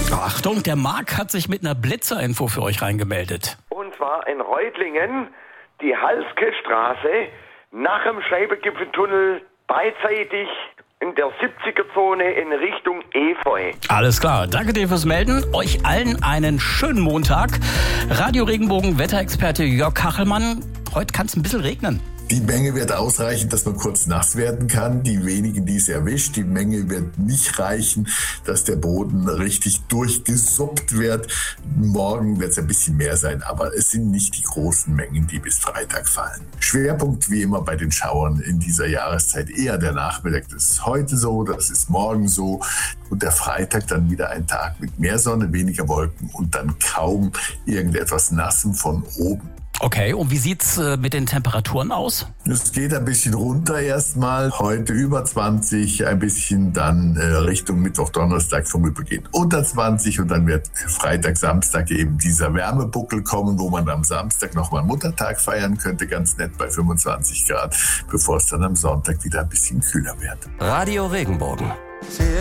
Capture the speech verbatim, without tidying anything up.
Achtung, der Marc hat sich mit einer Blitzerinfo für euch reingemeldet. Und zwar in Reutlingen, die Halske-Straße, nach dem Scheibengipfeltunnel beidseitig in der siebziger-Zone in Richtung Efeu. Alles klar, danke dir fürs Melden. Euch allen einen schönen Montag. Radio Regenbogen Wetterexperte Jörg Kachelmann. Heute kann es ein bisschen regnen. Die Menge wird ausreichen, dass man kurz nass werden kann. Die wenigen, die es erwischt, die Menge wird nicht reichen, dass der Boden richtig durchgesuppt wird. Morgen wird es ein bisschen mehr sein, aber es sind nicht die großen Mengen, die bis Freitag fallen. Schwerpunkt wie immer bei den Schauern in dieser Jahreszeit eher der Nachmittag. Das ist heute so, das ist morgen so. Und der Freitag dann wieder ein Tag mit mehr Sonne, weniger Wolken und dann kaum irgendetwas Nassem von oben. Okay, und wie sieht's äh, mit den Temperaturen aus? Es geht ein bisschen runter erstmal. Heute über zwanzig, ein bisschen dann äh, Richtung Mittwoch, Donnerstag vorübergehend unter zwanzig und dann wird Freitag, Samstag eben dieser Wärmebuckel kommen, wo man am Samstag nochmal Muttertag feiern könnte, ganz nett bei fünfundzwanzig Grad, bevor es dann am Sonntag wieder ein bisschen kühler wird. Radio Regenbogen.